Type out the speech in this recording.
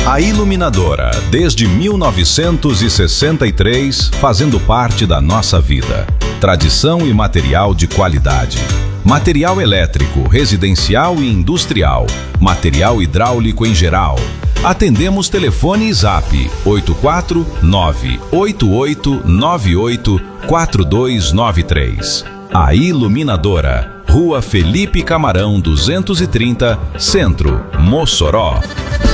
A Iluminadora, desde 1963, fazendo parte da nossa vida. Tradição e material de qualidade. Material elétrico, residencial e industrial. Material hidráulico em geral. Atendemos telefone e zap 849-8898-4293. A Iluminadora, Rua Felipe Camarão 230, Centro, Mossoró.